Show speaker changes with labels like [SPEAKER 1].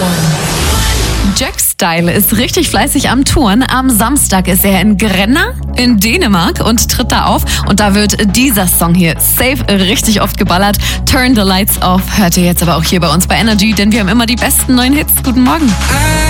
[SPEAKER 1] Jack Style ist richtig fleißig am Touren. Am Samstag ist er in Grenna in Dänemark und tritt da auf. Und da wird dieser Song hier safe richtig oft geballert. Turn the Lights Off hört ihr jetzt aber auch hier bei uns bei Energy, denn wir haben immer die besten neuen Hits. Guten Morgen.